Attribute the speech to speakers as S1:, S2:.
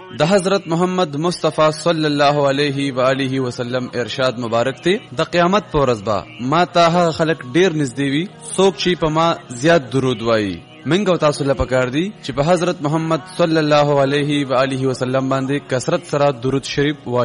S1: د حضرت محمد مصطفی صلی الله علیه و آله وسلم ارشاد مبارک ته د قیامت پر ورځ با ما ته خلق ډیر نږدې وي څوک چې په ما زیات درود وایي. منګو تاسو له پکار دي چې په حضرت محمد صلی الله علیه و آله وسلم باندې کثرت سره درود شریف وایي.